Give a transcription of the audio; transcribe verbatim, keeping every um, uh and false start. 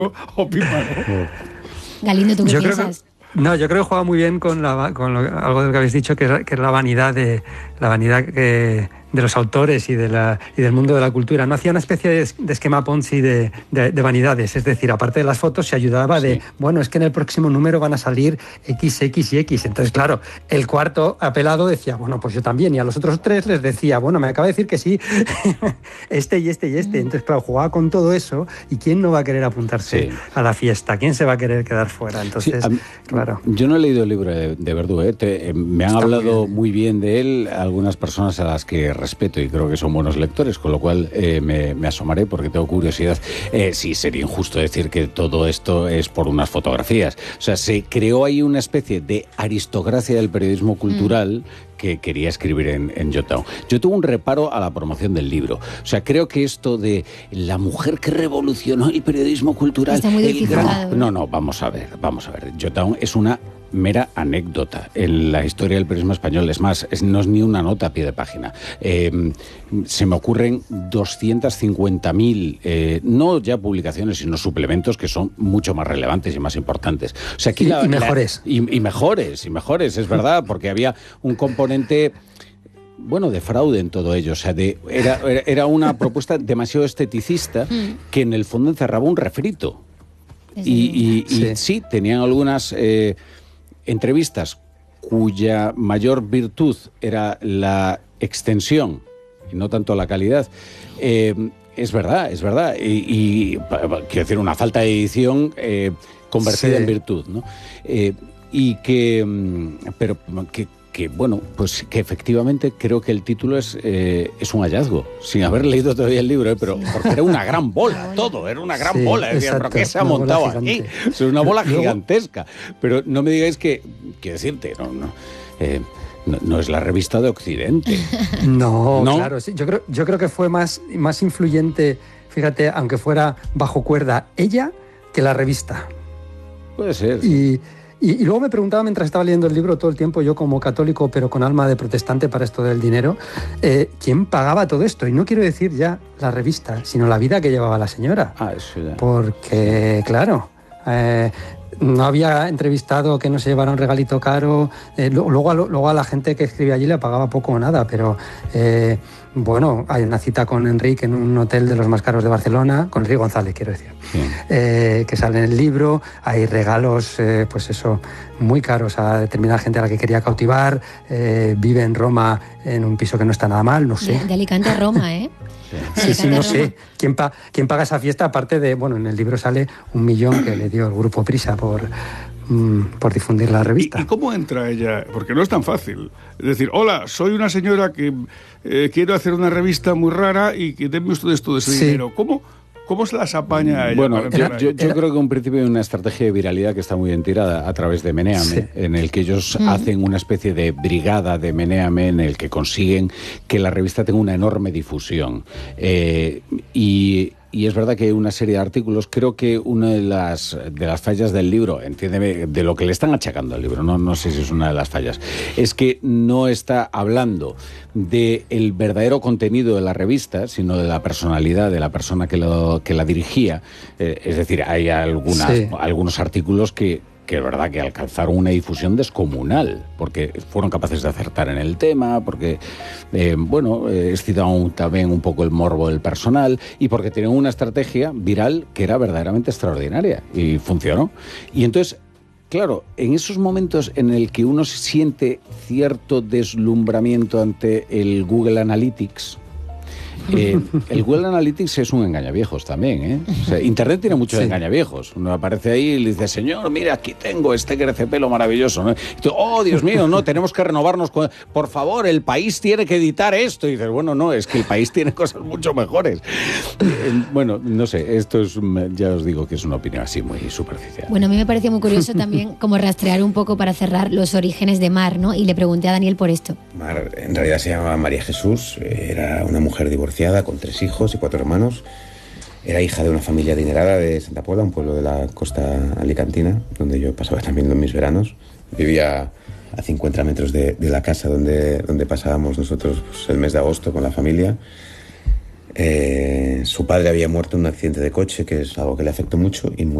opíparo. Galindo, ¿tú qué yo piensas? Creo que, no, yo creo que juega muy bien con, la, con lo, algo de lo que habéis dicho, que es, que es la vanidad de la vanidad que, de los autores y, de la, y del mundo de la cultura. No hacía una especie de, de esquema Ponzi de, de, de vanidades, es decir, aparte de las fotos se ayudaba de, sí. bueno, es que en el próximo número van a salir X, X y X. Entonces, claro, el cuarto apelado decía, bueno, pues yo también. Y a los otros tres les decía, bueno, me acaba de decir que sí, este y este y este. Entonces, claro, jugaba con todo eso y ¿quién no va a querer apuntarse sí. a la fiesta? ¿Quién se va a querer quedar fuera? Entonces, sí, a, claro. Yo no he leído el libro de, de Verdú, ¿eh? Te, eh, me han Está hablado muy bien. muy bien de él algunas personas a las que respeto y creo que son buenos lectores, con lo cual eh, me, me asomaré porque tengo curiosidad. Eh, sí, sería injusto decir que todo esto es por unas fotografías. O sea, se creó ahí una especie de aristocracia del periodismo cultural mm. que quería escribir en, en Jotdown. Yo tuve un reparo a la promoción del libro. O sea, creo que esto de la mujer que revolucionó el periodismo cultural... Está muy el gran... No, no, vamos a ver, vamos a ver. Jotdown es una mera anécdota en la historia del periodismo español. Es más, es, no es ni una nota a pie de página. Eh, se me ocurren doscientas cincuenta mil, eh, no ya publicaciones, sino suplementos que son mucho más relevantes y más importantes. O sea, aquí y, la, y mejores. La, y, y mejores, y mejores, es verdad, porque había un componente... bueno, de fraude en todo ello. O sea, de, era, era una propuesta demasiado esteticista que en el fondo encerraba un refrito. Y, y, y sí. sí, tenían algunas eh, entrevistas cuya mayor virtud era la extensión y no tanto la calidad. Eh, es verdad, es verdad. Y, y quiero decir, una falta de edición eh, convertida sí. en virtud, ¿no? Eh, y que, pero que que bueno, pues que efectivamente creo que el título es, eh, es un hallazgo, sin haber leído todavía el libro, ¿eh? Pero porque era una gran bola, todo, era una gran sí, bola, decía, pero ¿qué se ha montado aquí? Es una bola gigantesca, pero no me digáis que, quiero decirte, no, no, eh, no, no es la revista de Occidente. No, ¿no? Claro, sí, yo creo, yo creo que fue más, más influyente, fíjate, aunque fuera bajo cuerda, ella que la revista. Puede ser. Y Y, y luego me preguntaba mientras estaba leyendo el libro todo el tiempo, yo como católico pero con alma de protestante para esto del dinero, eh, ¿quién pagaba todo esto? Y no quiero decir ya la revista, sino la vida que llevaba la señora. Ah, eso ya. Porque, claro, eh, no había entrevistado que no se llevara un regalito caro. Eh, luego, a, luego a la gente que escribía allí le pagaba poco o nada, pero... Eh, bueno, hay una cita con Enrique en un hotel de los más caros de Barcelona, con Enrique González, quiero decir, sí. eh, que sale en el libro. Hay regalos, eh, pues eso, muy caros a determinada gente a la que quería cautivar. Eh, vive en Roma en un piso que no está nada mal, no sé. De, de Alicante a Roma, ¿eh? Sí, sí, sí, no sé. ¿Quién, pa, ¿Quién paga esa fiesta? Aparte de, bueno, en el libro sale un millón que le dio el Grupo Prisa por... por difundir la revista. ¿Y, ¿Y cómo entra ella? Porque no es tan fácil. Es decir, hola, soy una señora que eh, quiero hacer una revista muy rara y que denme ustedes todo ese sí. dinero. ¿Cómo, ¿Cómo se las apaña ella? Bueno, yo, yo, yo creo que un principio hay una estrategia de viralidad que está muy bien tirada a través de Menéame, sí. en el que ellos mm. hacen una especie de brigada de Menéame en el que consiguen que la revista tenga una enorme difusión. Eh, y... Y es verdad que hay una serie de artículos. Creo que una de las, de las fallas del libro, entiéndeme, de lo que le están achacando al libro, no, no sé si es una de las fallas, es que no está hablando del verdadero contenido de la revista, sino de la personalidad de la persona que, lo, que la dirigía. Eh, es decir, hay algunas, sí. algunos artículos que... que es verdad que alcanzaron una difusión descomunal, porque fueron capaces de acertar en el tema, porque, eh, bueno, eh, excitaban también un poco el morbo del personal y porque tenían una estrategia viral que era verdaderamente extraordinaria y funcionó. Y entonces, claro, en esos momentos en el que uno siente cierto deslumbramiento ante el Google Analytics, Eh, el Google Analytics es un engañaviejos también, ¿eh? O sea, Internet tiene muchos sí. engañaviejos. Uno aparece ahí y le dice, señor, mira, aquí tengo este crecepelo maravilloso, ¿no? Y tú, oh, Dios mío, no, tenemos que renovarnos. Con... Por favor, el país tiene que editar esto. Y dices, bueno, no, es que el país tiene cosas mucho mejores. Eh, bueno, no sé, esto es, ya os digo que es una opinión así muy superficial. Bueno, a mí me pareció muy curioso también como rastrear un poco para cerrar los orígenes de Mar, ¿no? Y le pregunté a Daniel por esto. Mar, en realidad se llamaba María Jesús, era una mujer divorciada con tres hijos y cuatro hermanos. Era hija de una familia adinerada de Santa Pola, un pueblo de la costa alicantina, donde yo pasaba también mis veranos. Vivía a cincuenta metros de, de la casa donde, donde pasábamos nosotros pues, el mes de agosto con la familia. Eh, su padre había muerto en un accidente de coche, que es algo que le afectó mucho, y